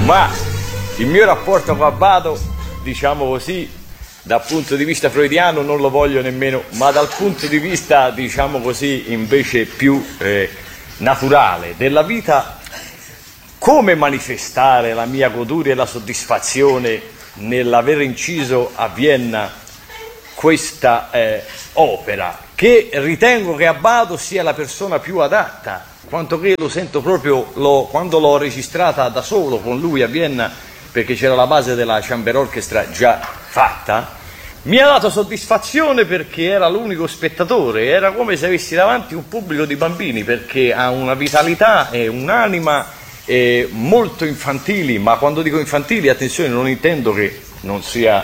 ma il mio rapporto con Abbado, diciamo così, dal punto di vista freudiano non lo voglio nemmeno, ma dal punto di vista, diciamo così, invece più naturale della vita, come manifestare la mia goduria e la soddisfazione nell'aver inciso a Vienna questa opera, che ritengo che Abbado sia la persona più adatta, quanto che lo sento proprio quando l'ho registrata da solo con lui a Vienna, perché c'era la base della Chamber Orchestra già fatta. Mi ha dato soddisfazione perché era l'unico spettatore, era come se avessi davanti un pubblico di bambini, perché ha una vitalità e un'anima molto infantili, ma quando dico infantili, attenzione, non intendo che non sia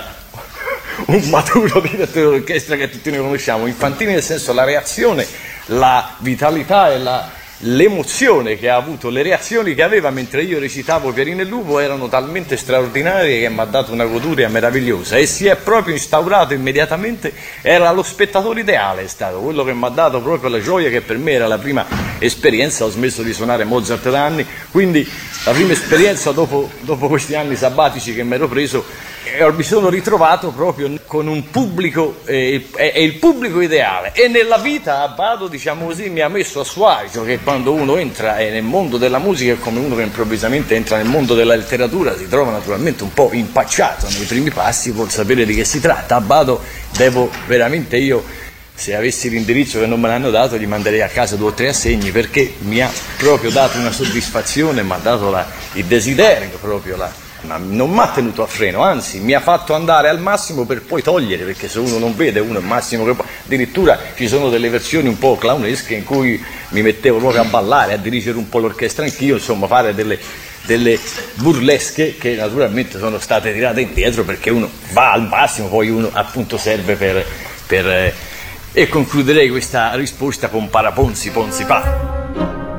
un maturo direttore d'orchestra che tutti noi conosciamo, infantili nel senso la reazione, la vitalità e l'emozione che ha avuto, le reazioni che aveva mentre io recitavo Pierino e il Lupo erano talmente straordinarie che mi ha dato una goduria meravigliosa e si è proprio instaurato immediatamente, era lo spettatore ideale, è stato quello che mi ha dato proprio la gioia, che per me era la prima esperienza. Ho smesso di suonare Mozart da anni, quindi la prima esperienza dopo questi anni sabbatici che mi ero preso, mi sono ritrovato proprio con un pubblico, il pubblico ideale, e nella vita Abbado, diciamo così, mi ha messo a suo agio, che quando uno entra nel mondo della musica è come uno che improvvisamente entra nel mondo della letteratura, si trova naturalmente un po' impacciato nei primi passi, vuol sapere di che si tratta. Abbado devo veramente, io se avessi l'indirizzo che non me l'hanno dato gli manderei a casa 2 o 3 assegni, perché mi ha proprio dato una soddisfazione, mi ha dato il desiderio proprio, non mi ha tenuto a freno, anzi mi ha fatto andare al massimo per poi togliere, perché se uno non vede, uno è il massimo che può. Addirittura ci sono delle versioni un po' clownesche in cui mi mettevo proprio a ballare, a dirigere un po' l'orchestra anch'io, insomma fare delle burlesche che naturalmente sono state tirate indietro, perché uno va al massimo, poi uno appunto serve per e concluderei questa risposta con Paraponzi Ponzi Pa.